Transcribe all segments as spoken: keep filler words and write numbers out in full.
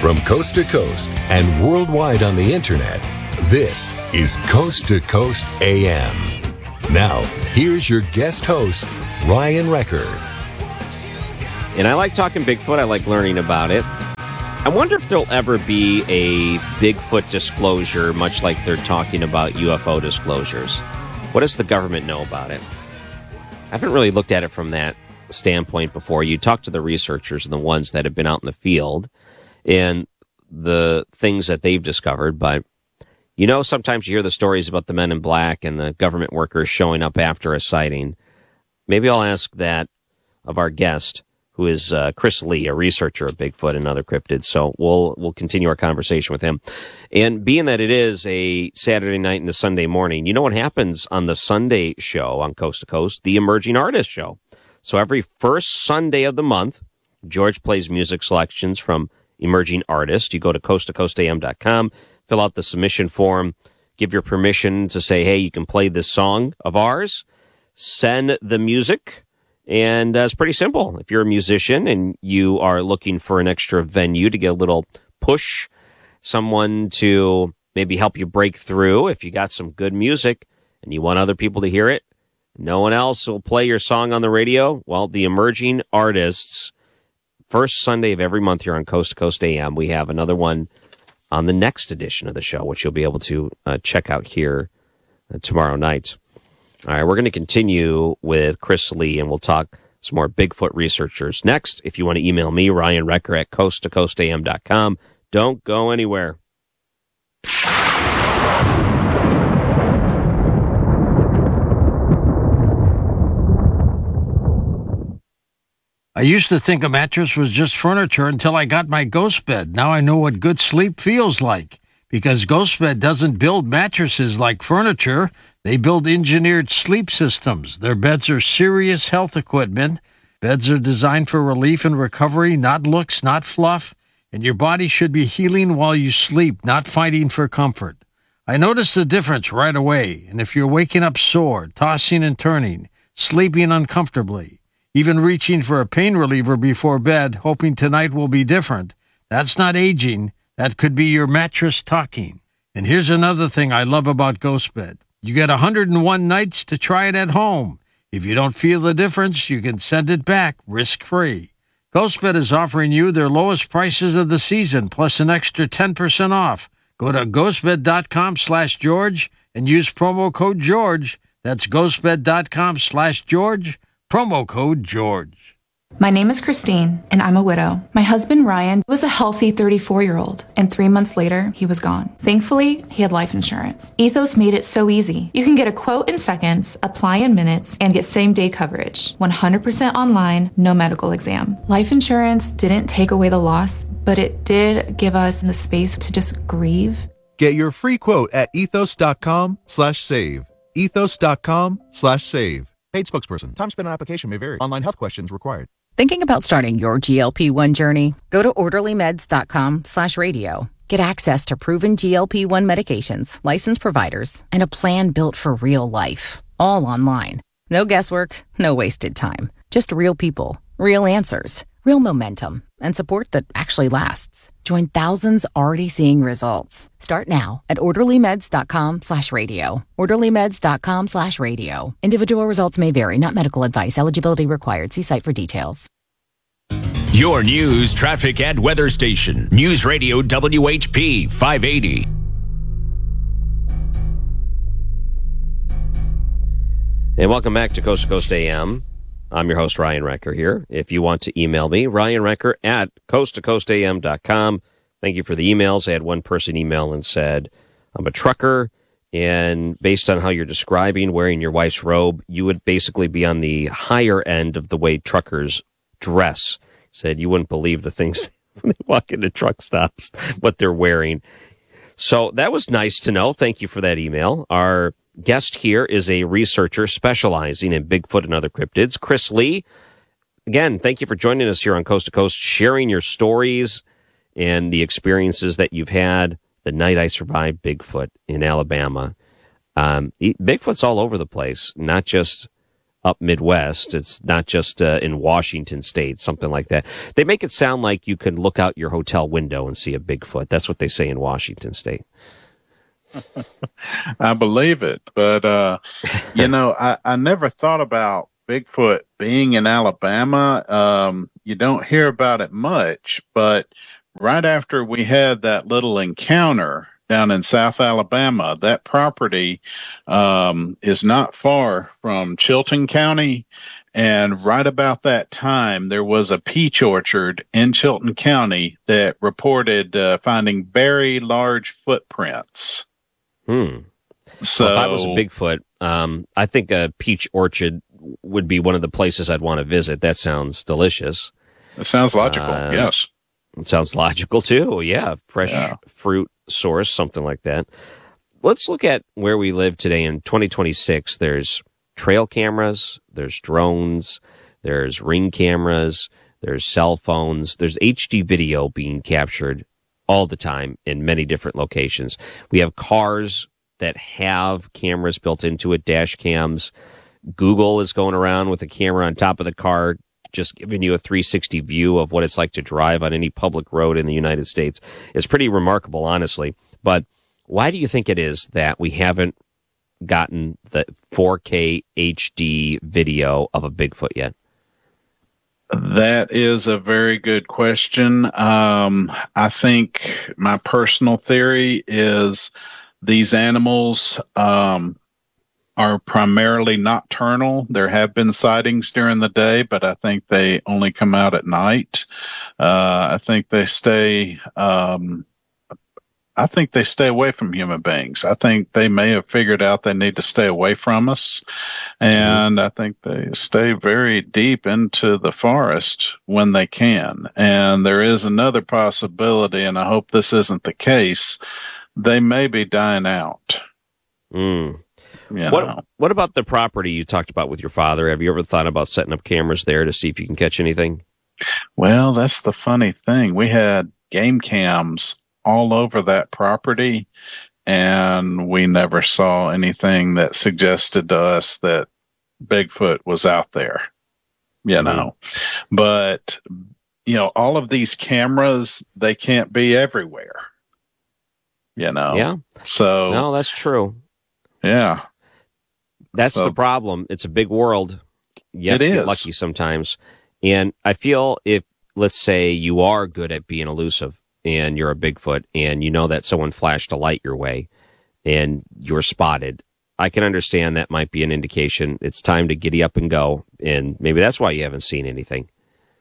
From coast to coast and worldwide on the internet, this is Coast to Coast A M. Now, here's your guest host, Ryan Recker. And I like talking Bigfoot. I like learning about it. I wonder if there'll ever be a Bigfoot disclosure, much like they're talking about U F O disclosures. What does the government know about it? I haven't really looked at it from that standpoint before. You talk to the researchers and the ones that have been out in the field and the things that they've discovered, but you know, sometimes you hear the stories about the men in black and the government workers showing up after a sighting. Maybe I'll ask that of our guest, who is uh, Chris Lee, a researcher of Bigfoot and other cryptids. So we'll we'll continue our conversation with him. And being that it is a Saturday night and a Sunday morning, you know what happens on the Sunday show on Coast to Coast? The Emerging Artist Show. So every first Sunday of the month, George plays music selections from emerging artists. You go to coast to coast a m dot com, fill out the submission form, give your permission to say, hey, you can play this song of ours, send the music. And uh, it's pretty simple. If you're a musician and you are looking for an extra venue to get a little push, someone to maybe help you break through, if you got some good music and you want other people to hear it, no one else will play your song on the radio, well, the Emerging Artists, first Sunday of every month here on Coast to Coast A M. We have another one on the next edition of the show, which you'll be able to uh, check out here uh, tomorrow night. All right, we're going to continue with Chris Lee, and we'll talk some more Bigfoot researchers next. If you want to email me, Ryan Recker at coast to coast a m dot com. Don't go anywhere. I used to think a mattress was just furniture until I got my Ghost Bed. Now I know what good sleep feels like, because Ghost Bed doesn't build mattresses like furniture. They build engineered sleep systems. Their beds are serious health equipment. Beds are designed for relief and recovery, not looks, not fluff. And your body should be healing while you sleep, not fighting for comfort. I noticed the difference right away. And if you're waking up sore, tossing and turning, sleeping uncomfortably, even reaching for a pain reliever before bed, hoping tonight will be different, that's not aging. That could be your mattress talking. And here's another thing I love about Ghost Bed. You get one hundred one nights to try it at home. If you don't feel the difference, you can send it back risk-free. GhostBed is offering you their lowest prices of the season, plus an extra ten percent off. Go to ghostbed.com slash George and use promo code George. That's ghostbed.com slash George, promo code George. My name is Christine, and I'm a widow. My husband, Ryan, was a healthy thirty-four-year-old, and three months later, he was gone. Thankfully, he had life insurance. Ethos made it so easy. You can get a quote in seconds, apply in minutes, and get same-day coverage. one hundred percent online, no medical exam. Life insurance didn't take away the loss, but it did give us the space to just grieve. Get your free quote at ethos.com slash save. Ethos.com slash save. Paid spokesperson. Time spent on application may vary. Online health questions required. Thinking about starting your G L P one journey? Go to orderlymeds.com slash radio. Get access to proven G L P one medications, licensed providers, and a plan built for real life. All online. No guesswork, no wasted time. Just real people, real answers, real momentum, and support that actually lasts. Join thousands already seeing results. Start now at orderlymeds.com slash radio. orderlymeds.com slash radio. Individual results may vary, not medical advice. Eligibility required. See site for details. Your news, traffic, and weather station. News Radio W H P five eighty. And welcome back to Coast to Coast A M. I'm your host, Ryan Recker, here. If you want to email me, Ryan Recker at coast to coast a m dot com. Thank you for the emails. I had one person email and said, I'm a trucker, and based on how you're describing wearing your wife's robe, you would basically be on the higher end of the way truckers dress. Said you wouldn't believe the things when they walk into truck stops, what they're wearing. So that was nice to know. Thank you for that email. Our guest here is a researcher specializing in Bigfoot and other cryptids, Chris Lee. Again, thank you for joining us here on Coast to Coast, sharing your stories and the experiences that you've had the night I survived Bigfoot in Alabama. Um, Bigfoot's all over the place, not just up Midwest. It's not just uh, in Washington State, something like that. They make it sound like you can look out your hotel window and see a Bigfoot. That's what they say in Washington State. I believe it. But, uh, you know, I, I never thought about Bigfoot being in Alabama. Um, you don't hear about it much, but right after we had that little encounter down in South Alabama, that property um, is not far from Chilton County. And right about that time, there was a peach orchard in Chilton County that reported uh, finding very large footprints. Hmm. So well, if I was a Bigfoot, um, I think a peach orchard would be one of the places I'd want to visit. That sounds delicious. It sounds logical, uh, yes. It sounds logical, too. Yeah, fresh yeah. fruit source, something like that. Let's look at where we live today in twenty twenty-six. There's trail cameras, there's drones, there's ring cameras, there's cell phones, there's H D video being captured all the time in many different locations. We have cars that have cameras built into it, dash cams. Google is going around with a camera on top of the car, just giving you a three sixty view of what it's like to drive on any public road in the United States. It's pretty remarkable, honestly. But why do you think it is that we haven't gotten the four K H D video of a Bigfoot yet? That is a very good question. Um, I think my personal theory is these animals um, are primarily nocturnal. There have been sightings during the day, but I think they only come out at night. Uh, I think they stay, um, I think they stay away from human beings. I think they may have figured out they need to stay away from us. And I think they stay very deep into the forest when they can. And there is another possibility, and I hope this isn't the case. They may be dying out. Mm. You what know. What about the property you talked about with your father? Have you ever thought about setting up cameras there to see if you can catch anything? Well, that's the funny thing. We had game cams all over that property, and we never saw anything that suggested to us that Bigfoot was out there, you know. Mm-hmm. But, you know, all of these cameras, they can't be everywhere, you know. Yeah. So, no, that's true. Yeah. That's so, the problem. It's a big world. You have it to is. get lucky sometimes. And I feel if, let's say, you are good at being elusive and you're a Bigfoot and you know that someone flashed a light your way and you're spotted, I can understand that might be an indication it's time to giddy up and go. And maybe that's why you haven't seen anything.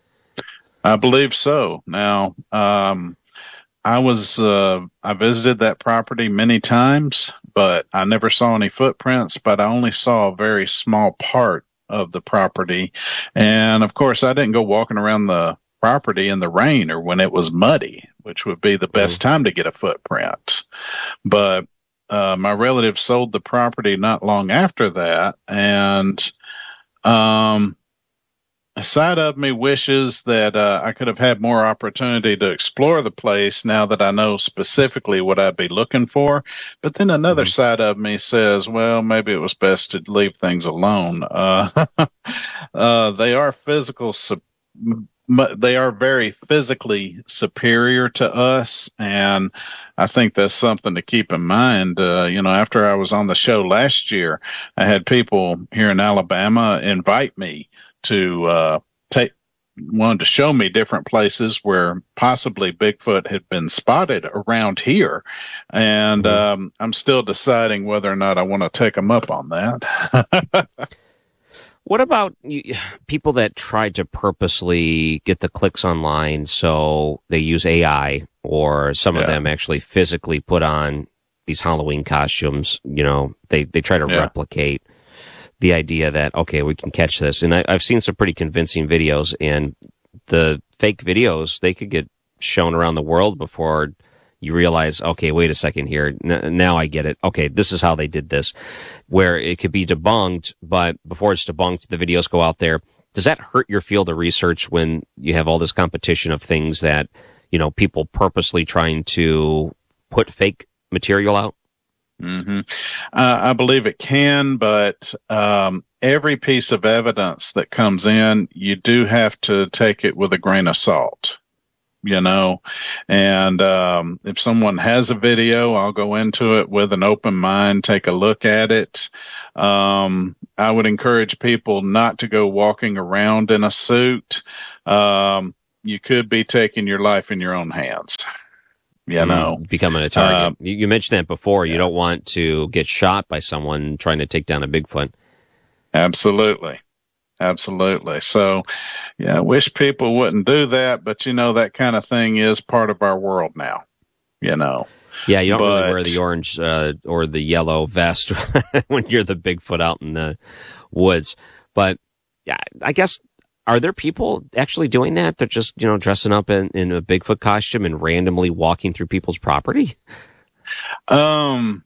I believe so. Now, um, I was, uh, I visited that property many times, but I never saw any footprints, but I only saw a very small part of the property. And of course, I didn't go walking around the property in the rain or when it was muddy, which would be the best time to get a footprint. But uh, my relative sold the property not long after that. And um, a side of me wishes that uh, I could have had more opportunity to explore the place now that I know specifically what I'd be looking for. But then another mm-hmm. side of me says, well, maybe it was best to leave things alone. Uh, uh, they are physical, su- they are very physically superior to us. And I think that's something to keep in mind. Uh, you know, after I was on the show last year, I had people here in Alabama invite me to uh, take, wanted to show me different places where possibly Bigfoot had been spotted around here. And mm-hmm. um, I'm still deciding whether or not I want to take them up on that. What about you, people that try to purposely get the clicks online, so they use A I, or some yeah. of them actually physically put on these Halloween costumes? You know, they, they try to yeah. replicate the idea that, okay, we can catch this. And I, I've seen some pretty convincing videos, and the fake videos, they could get shown around the world before you realize, okay, wait a second here. N- now I get it. Okay, this is how they did this, where it could be debunked, but before it's debunked, the videos go out there. Does that hurt your field of research when you have all this competition of things that, you know, people purposely trying to put fake material out? Mm-hmm. Uh, I believe it can, but um, every piece of evidence that comes in, you do have to take it with a grain of salt, you know. And um, if someone has a video, I'll go into it with an open mind, take a look at it. Um, I would encourage people not to go walking around in a suit. Um, you could be taking your life in your own hands. You know, mm, becoming a target. Uh, you, you mentioned that before. yeah. You don't want to get shot by someone trying to take down a Bigfoot. Absolutely. Absolutely. So, yeah, I wish people wouldn't do that, but you know, that kind of thing is part of our world now, you know. Yeah, you don't but, really wear the orange uh, or the yellow vest when you're the Bigfoot out in the woods. But yeah, I guess, are there people actually doing that? They're just, you know, dressing up in, in a Bigfoot costume and randomly walking through people's property? Um,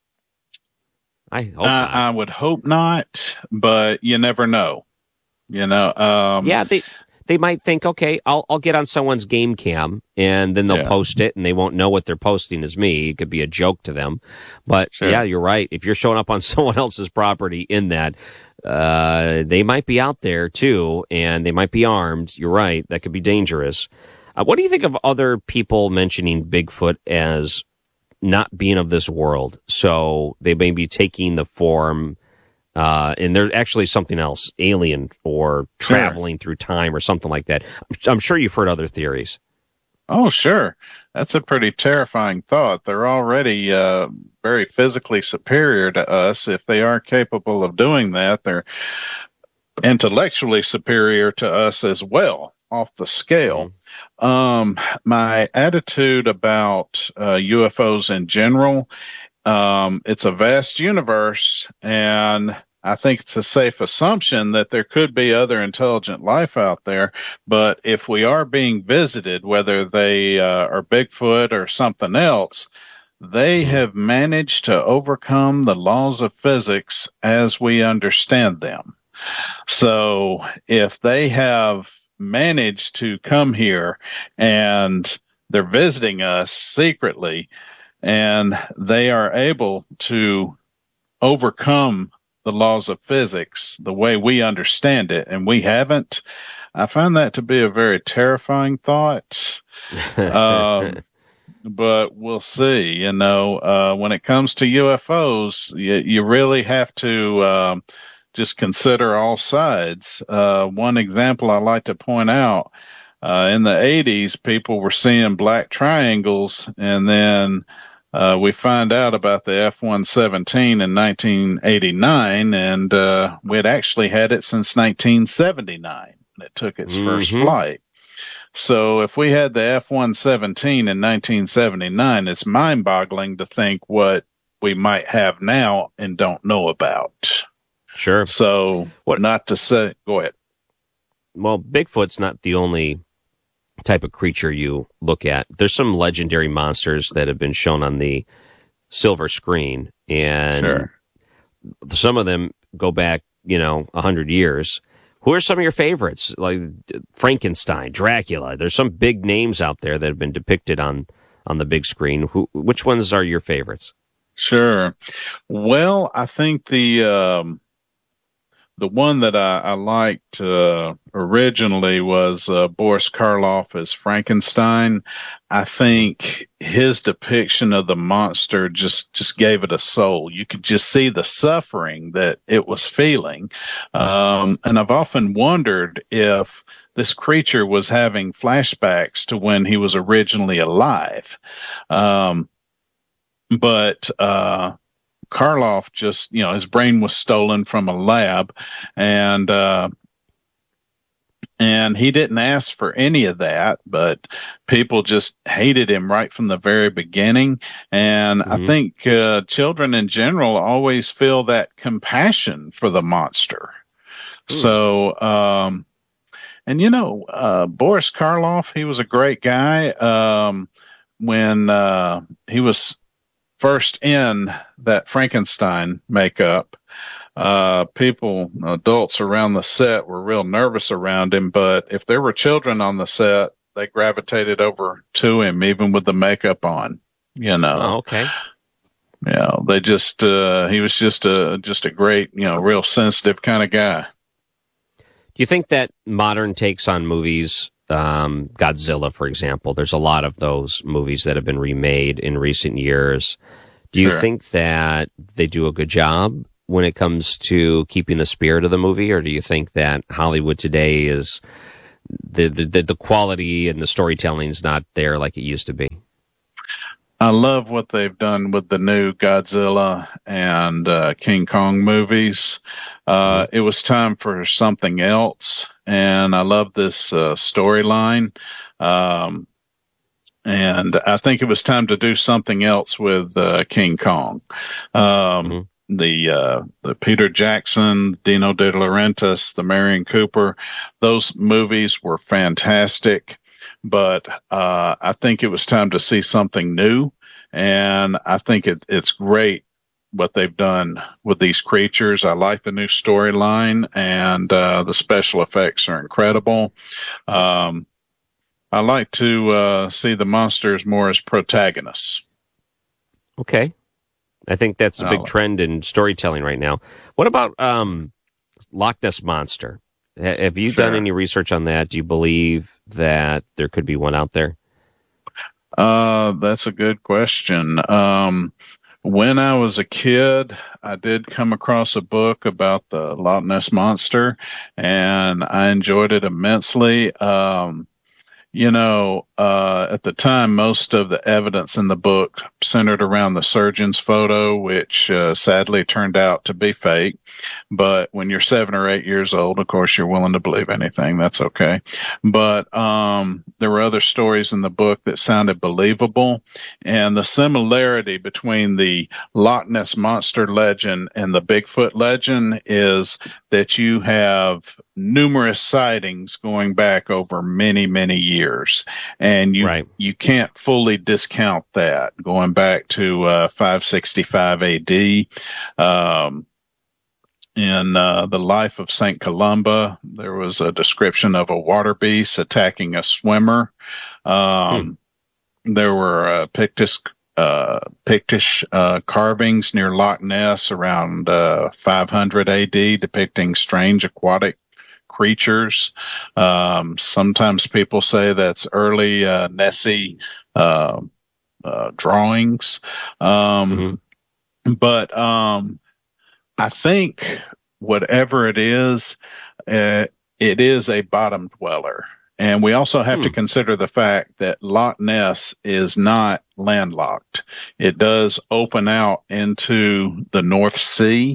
I hope I, not. I would hope not, but you never know. You know, um, yeah, they they might think, okay, I'll I'll get on someone's game cam, and then they'll Yeah. post it, and they won't know what they're posting is me. It could be a joke to them, but Sure. yeah, you're right. If you're showing up on someone else's property in that, uh, they might be out there too, and they might be armed. You're right. That could be dangerous. Uh, what do you think of other people mentioning Bigfoot as not being of this world? So they may be taking the form. Uh, and they're actually something else, alien or traveling through time or something like that. I'm sure you've heard other theories. Oh, sure. That's a pretty terrifying thought. They're already uh, very physically superior to us. If they are capable of doing that, they're intellectually superior to us as well, off the scale. Mm-hmm. Um, my attitude about uh, U F Os in general, Um, it's a vast universe, and I think it's a safe assumption that there could be other intelligent life out there. But if we are being visited, whether they uh, are Bigfoot or something else, they have managed to overcome the laws of physics as we understand them. So if they have managed to come here and they're visiting us secretly, and they are able to overcome the laws of physics the way we understand it, and we haven't, I find that to be a very terrifying thought. um, but we'll see. You know, uh, when it comes to U F Os, you, you really have to um, just consider all sides. Uh, one example I like to point out, uh, in the eighties, people were seeing black triangles, and then Uh, we find out about the F one seventeen in nineteen eighty-nine, and uh, we had actually had it since nineteen seventy-nine. It took its mm-hmm. first flight. So if we had the F one seventeen in nineteen seventy-nine, it's mind-boggling to think what we might have now and don't know about. Sure. So what not to say, go ahead. Well, Bigfoot's not the only type of creature you look at. There's some legendary monsters that have been shown on the silver screen, and sure. some of them go back, you know, a hundred years. Who are some of your favorites? Like Frankenstein, Dracula. There's some big names out there that have been depicted on, on the big screen. Who, which ones are your favorites? Sure. Well, I think the, um, The one that I, I liked uh, originally was uh, Boris Karloff as Frankenstein. I think his depiction of the monster just, just gave it a soul. You could just see the suffering that it was feeling. Um, and I've often wondered if this creature was having flashbacks to when he was originally alive. Um, but uh Karloff just, you know, his brain was stolen from a lab, and uh, and he didn't ask for any of that, but people just hated him right from the very beginning. And mm-hmm. I think uh, children in general always feel that compassion for the monster. Ooh. So, um, and you know, uh, Boris Karloff, he was a great guy. Um, when uh, he was first in that Frankenstein makeup, uh, people, adults around the set were real nervous around him, but if there were children on the set, they gravitated over to him, even with the makeup on, you know. Oh, okay. You know, they just uh, he was just a just a great, you know, real sensitive kind of guy. Do you think that modern takes on movies, um, Godzilla, for example, there's a lot of those movies that have been remade in recent years. Do you Sure. think that they do a good job when it comes to keeping the spirit of the movie, or do you think that Hollywood today is the the, the quality and the storytelling is not there like it used to be? I love what they've done with the new Godzilla and uh, King Kong movies. Uh, it was time for something else, and I love this uh, storyline. Um, and I think it was time to do something else with uh, King Kong. Um, Mm-hmm. The uh, the Peter Jackson, Dino De Laurentiis, the Marion Cooper, those movies were fantastic. But uh, I think it was time to see something new, and I think it, it's great what they've done with these creatures. I like the new storyline, and uh, the special effects are incredible. Um, I like to uh, see the monsters more as protagonists. Okay. I think that's a big Oh. trend in storytelling right now. What about um, Loch Ness Monster? Ha- Have you done Sure. any research on that? Do you believe that there could be one out there? Uh, that's a good question. Um, when I was a kid, I did come across a book about the Loch Ness Monster, and I enjoyed it immensely. Um, you know, uh, at the time, most of the evidence in the book centered around the surgeon's photo, which uh, sadly turned out to be fake. But when you're seven or eight years old, of course, you're willing to believe anything. That's okay. But um, there were other stories in the book that sounded believable. And the similarity between the Loch Ness Monster legend and the Bigfoot legend is that you have numerous sightings going back over many, many years. And you, Right. you can't fully discount that going back to uh, five sixty-five A D. Um, in uh, the life of Saint Columba, there was a description of a water beast attacking a swimmer. Um, There were uh, Pictish uh, Pictish uh, carvings near Loch Ness around uh, five hundred A D depicting strange aquatic creatures. Um, sometimes people say that's early uh, Nessie uh, uh, drawings. Um, But um, I think whatever it is, uh, it is a bottom dweller. And we also have to Hmm. consider the fact that Loch Ness is not landlocked. It does open out into the North Sea,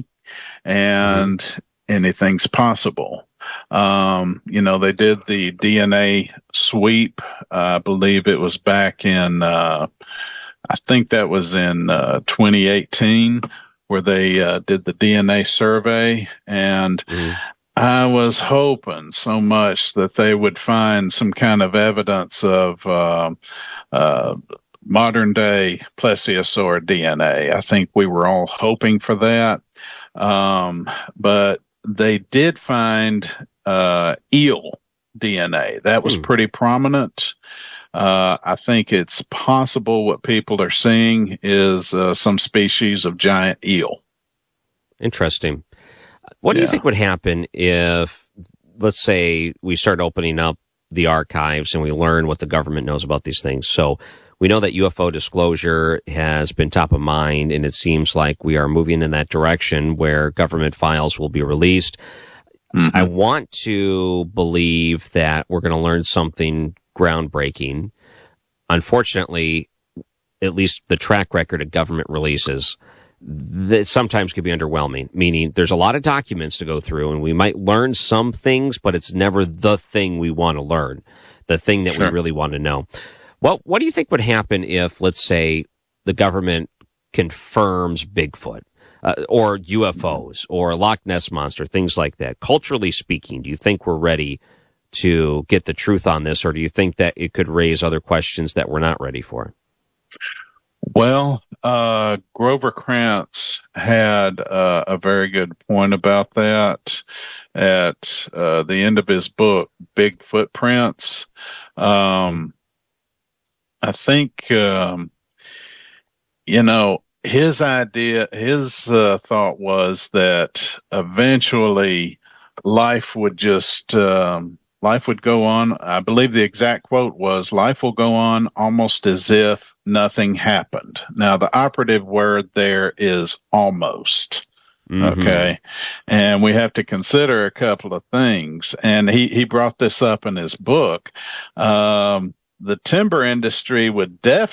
and anything's possible. Um, you know, they did the D N A sweep. Uh, I believe it was back in, uh, I think that was in uh, twenty eighteen, where they uh, did the D N A survey. And I was hoping so much that they would find some kind of evidence of uh, uh, modern day plesiosaur D N A. I think we were all hoping for that. Um, but they did find uh, eel D N A. That was Hmm. pretty prominent. Uh, I think it's possible what people are seeing is uh, some species of giant eel. Interesting. What do you Yeah. think would happen if, let's say, we start opening up the archives and we learn what the government knows about these things? So we know that U F O disclosure has been top of mind, and it seems like we are moving in that direction where government files will be released. I want to believe that we're going to learn something groundbreaking. Unfortunately, at least the track record of government releases, that sometimes can be underwhelming, meaning there's a lot of documents to go through and we might learn some things, but it's never the thing we want to learn, the thing that we Sure. really want to know. Well, what do you think would happen if, let's say, the government confirms Bigfoot uh, or U F Os or Loch Ness Monster, things like that? Culturally speaking, do you think we're ready to get the truth on this, or do you think that it could raise other questions that we're not ready for? Well, uh, Grover Krantz had uh, a very good point about that at uh, the end of his book, Big Footprints. Um, I think, um, you know, his idea, his uh, thought was that eventually life would just, um, life would go on. I believe the exact quote was, life will go on almost as if nothing happened. Now, the operative word there is almost. Mm-hmm. Okay. And we have to consider a couple of things. And he, he brought this up in his book. Um, the timber industry would definitely